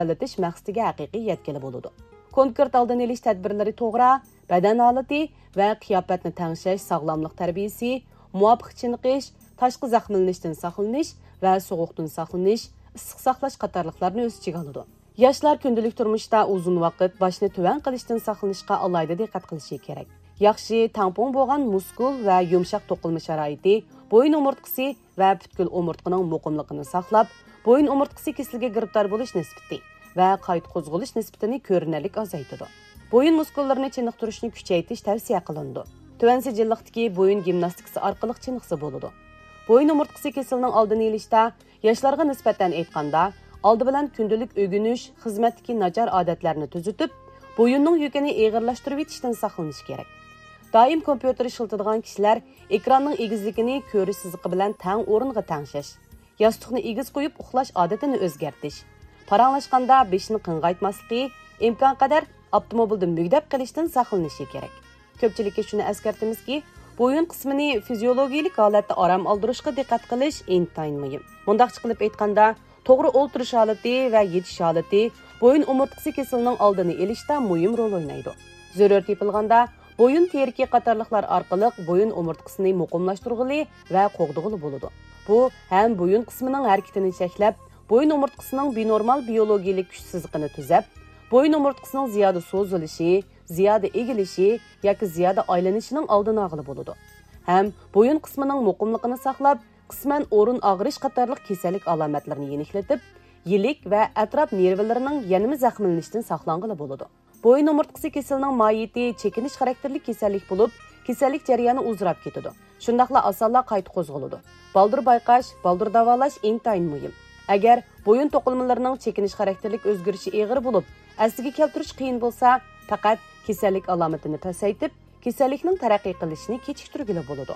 yo'qotish maqsadiga haqiqiy yetkili bo'ladi. Konkret oldin olish tadbirlari to'g'ri, badan holati va qiyofatni tangshash, sog'lomlik tarbiyasi, muvofiq chiniqish, tashqi zaxmlanishdan saqlanish va sovuqdan saqlanish, issiq saqlash qatorliqlarni o'z ichiga oladi. Yoshlar kundalik turmushda uzun vaqt boshni tuvan qilishdan saqlanishga alohida diqqat qilishi kerak. Yaxshi tampon bo'lgan muskul va yumshoq to'qilma sharoiti bo'yin umurtqisi va butkul umurtqining muqimligini saqlab, bo'yin umurtqisi kasalligiga giribdor bo'lish nisbati va qayta qo'zg'alish nisbatini ko'rinarli azaytadi. Bo'yin muskullarini chiniqtirishni kuchaytirish tavsiya qilindi. Tuvan sijilliqdagi bo'yin gimnastikasi orqali chiniqsa bo'ladi. Bo'yin umurtqisi kasalining oldini olishda yoshlarga nisbatan aytganda, oldi bilan kundalik o'rganish, xizmatdagi nachar odatlarni tuzitib, bo'yinning yukini og'irlashtirib etishdan saqlanish kerak. Doim kompyuter ishlatadigan kishilar ekranning egizligini ko'rish siziqi bilan tang o'ringa tangshash, yostiqni egiz qo'yib uxlash odatini o'zgartirish, paranglashganda beshni qing'aytmasligi, imkon qadar avtomobilda mugdab qilishdan saqlanishi kerak. Ko'pchilikka shuni eskartamizki, bo'yin qismini fiziologik holatda orom oldirishga diqqat qilish intayin muhim. Bundaqcha qilib aytganda, to'g'ri o'ltirish holati va yetish holati bo'yin umurtqisi kasalining oldini olishda muhim rol o'ynaydi. Zarur tepilganda bo'yin terki qatorliqlar orqali bo'yin umurtqisini muqimlashtirg'ili va qo'g'dig'ili bo'ladi. Bu ham bo'yin qismining harakatini cheklab, bo'yin umurtqisining benormal biologik kuch siziqini tuzab, bo'yin umurtqisining ziyoda so'zilishi, ziyoda egilishi yoki ziyoda aylanishining oldini olg'ili bo'ladi. Ham bo'yin qismining muqimligini saqlab, qisman o'rin og'rish qatorliq kasallik alomatlarini yeniklatib, yilik va atrof nervlarining yanada zaxmlanishdan saqlanғili bo'ladi. Bo'yin umurtqisi kasalining mohiyati chekinish xarakterli kasallik bo'lib, kasallik jarayoni uzrab ketadi. Shundaqla osonla qayta qo'zg'aladi. Baldur bayqash, baldur davolash intayin muhim. Agar bo'yin to'qilmalarining chekinish xarakterlik o'zgarishi og'ir bo'lib, asliga keltirish qiyin bo'lsa, faqat kasallik alomatini pasaytib, kasallikning taraqqiy qilishini kechiktirgili bo'ladi.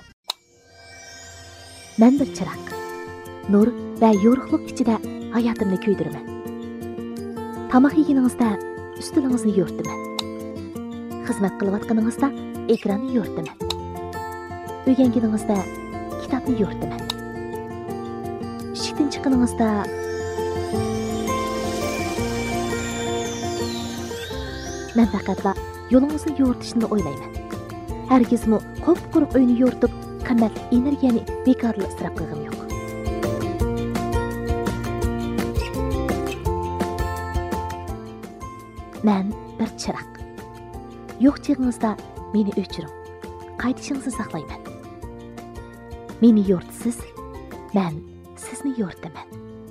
Men bir chiroq, nur va yorug'lik ichida hayotimni kuydiraman. Tamoq yeganingizda ustilingizni yo'rtaman. Xizmat qilayotganingizda ekranni yo'rtaman. O'rganganingizda kitobni yo'rtaman. Ishdan chiqqaningizda men faqatla yo'lingizni yo'rtishni o'ylayman. Hargizmi qop-quruq uyni yo'rtib, qimmat energiyani bekorli isrof qilgim yo'q. Men bir chiroq. Yo'q chig'ingizda meni o'chiring. Qaytishingizni saqlayman. Meni yo'rtisiz, men sizni yo'rtaman.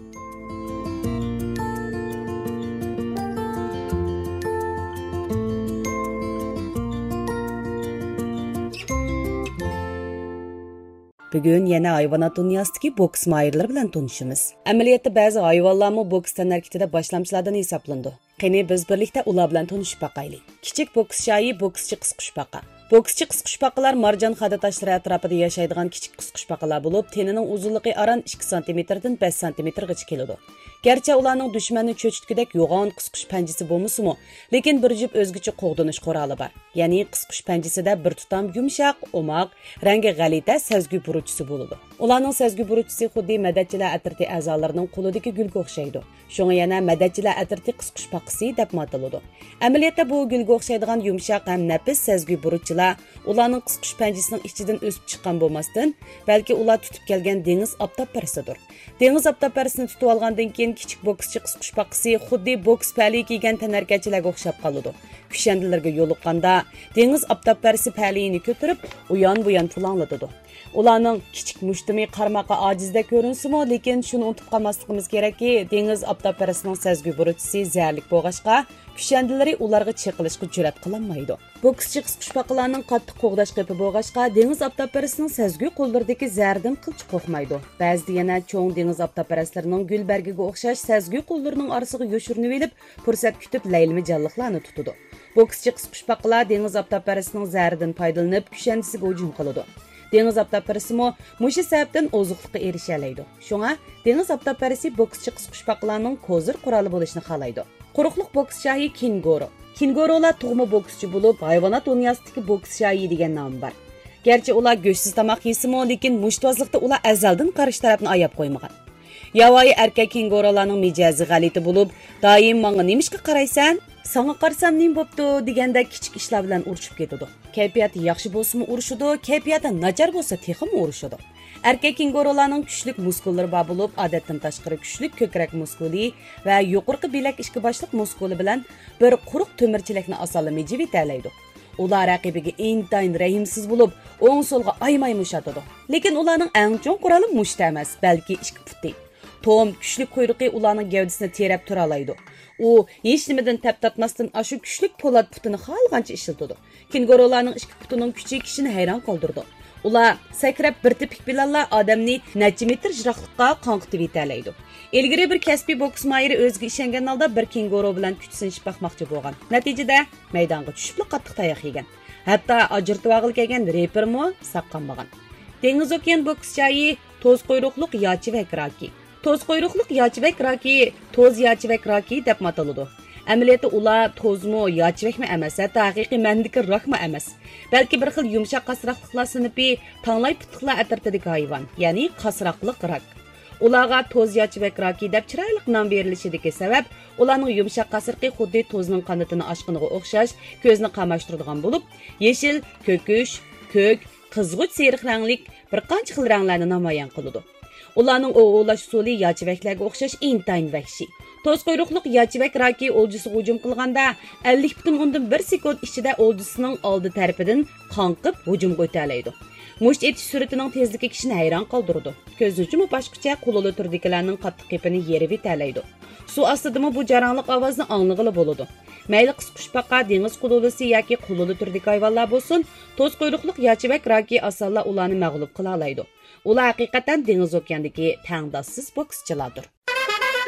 Bugun yana hayvonot dunyosidagi boks mahirlari bilan tanishamiz. Amaliyotda ba'zi hayvonlarmi boks tanarkitida boshlamchilardan hisoblandi. Qani biz birlikda ular bilan tanishib baqaylik. Kichik boks shoyi bokschi qisqushbaqa. Bokschi qisqushbaqalar marjon xada tashlari atrofida yashaydigan kichik qisqushbaqalar bo'lib, tenining uzunligi aran 2 cm dan 5 cm gacha keladi. Garchi ularning dushmanni cho'chitgudek yo'g'on qisqush panjasi bo'lmasa-mu, lekin bir jup o'zgacha qo'g'dinish quroli bor. Ya'ni qisqush panjasida bir tutam yumshoq, omoq, rangi g'alita sezgi buruchisi bo'ladi. Ularning sezgi buruchisi xuddi madadchilar atirti a'zolarining qo'lidagi gulga o'xshaydi. Shunga yana madadchilar atirti qisqushbaqasi deb ataladi. Amaliyotda bu gulga o'xshaydigan yumshoq ham nafis sezgi buruchchilar ularning qisqush panjasining ichidan o'sib chiqqan bo'lmasdan, balki ular tutib kelgan dengiz optopparisidir. Dengiz optopparisini tutib olgandan keyin kichik bokschi qisqushbaqasi xuddi boks pali kiygan tanarkachilarga o'xshab qoladi. Kushandilarga yo'liqqanda dengiz optopparisi palini ko'tarib, u yon-bu-yon pulanglatadi. Ularning kichik mushtimi qarmoqqa ojizda ko'rinsa-mu, lekin shuni unutib qolmasligimiz kerakki, dengiz optopparisining sezgi buruchisi zararlik bo'lg'achqa, kushandilari ularga chiqilishga jur'at qilolmaydi. Bokschi qisqushbaqalarning qattiq qo'g'dash qepi bo'lg'achqa, dengiz optopparisining sezgi qo'llaridagi zardan qilch qo'rqmaydi. Ba'zida yana cho'ng dengiz optopparisining gulbargiga o'xshash sezgi qo'llarining orasiga yo'shirinib olib, fursat kutib laylimi jalliqlarni tutadi. Bokschi qisqushbaqalar dengiz optopparisining zaridan foydalanib, kushandisiga hujum qiladi. Dengiz optopparisi mushu sababdan ozuqlikqa erisha oladi. Shunga dengiz optopparisi bokschi qisqushbaqalarning kozir quroli bo'lishini xohlaydi. Quruqliq boks shoyi kenguru. Kengurular tug'ma bokschi bo'lib, hayvonot dunyosidagi boks shoyi degan nom bor. Garchi ular go'shtsiz tomoq yesimi, lekin mushtvozlikda ular azaldan qarish tarafni ayab qo'ymagan. Yavayı erkek kengorolarning mijazi g'alati bo'lib, doim menga nimishqa qaraysan? Sana qarsam nim bo'pti deganda kichik ishlar bilan urishib ketadi. Kayfiyati yaxshi bo'lsa-mu urishadi, kayfiyati nachar bo'lsa texmi urishadi. Erkek kengorolarning kuchlik muskullari bor bo'lib, odatdan tashqari kuchlik ko'krak muskuli va yuqorqi bilak ishki boshliq muskuli bilan bir quruq to'mirchilikni osonlab jivitalaydi. Ular raqibiga intayin rahimsiz bo'lib, o'ng so'lga aymay mushatadi. Lekin ularning eng chong quroli mushta emas, balki ishki puti. Tom kuchlik quyruqi ularning gavdasini terab tura oladi. U hech nimadan tap tatmasdan ashu kuchlik po'lat putini xohlagancha ishlatadi. Kengorolarning ishki putining kuchi kishini hayron qoldirdi. Ular sakrab bir tepik bilanla odamni necha metr jiroqlikqa qonqitib yetalaydi. Ilgari bir kasbiy boks mayiri o'ziga ishongan holda bir kengoro bilan kuch sinishib baqmoqchi bo'lgan. Natijada maydonga tushib qattiq tayoq yegan. Hatto ajirtib og'il kelgan repermi saqqanmagan. Dengiz okean boks joyi to'z quyruqliq yochivak roki. To'z quyruqliq yochivak roki, to'z yochivak roki deb ataladi. Amaliyotda ular to'zmi yochivakmi emas, hatto haqiqiy ma'nodagi rokmi emas. Balki bir xil yumshoq qasroqliqlar sinipi tanglay putiqlar atrofidagi hayvon, ya'ni qasroqliq rok. Ularga to'z yochivak roki deb chiroyli nom berilishidagi sabab, ularning yumshoq qasriqi xuddi to'zning qanotini oshqiniga o'xshash ko'zni qamashtiradigan bo'lib, yeshil, ko'kish, ko'k, qizg'uch seriq ranglik bir qancha xil ranglarni namoyon qiladi. Ularning o'g'lash usuli yochivaklarga o'xshash intayin vahshiy. To'z quyruqliq yochivak roki o'ljisi hujum qilganda 50,1 sekund ichida o'ljisining oldi tarafidan qonqib hujumga o'talaydi. Musht etish sur'atining tezligi kishini hayron qoldirdi. Ko'z hujumi boshqacha qo'lli turdikilarning qattiq qepini yerib etalaydi. Suv ostidami bu jaranglik ovozni anglag'ili bo'ladi. Mayli qisqushbaqa, dengiz qululisi yoki qululi turdagi hayvonlar bo'lsin, to'z quyruqliq yochivak roki osonla ularni mag'lub qila oladi. Ular haqiqatan dengiz okeanidagi tangdoshsiz bokschilardir.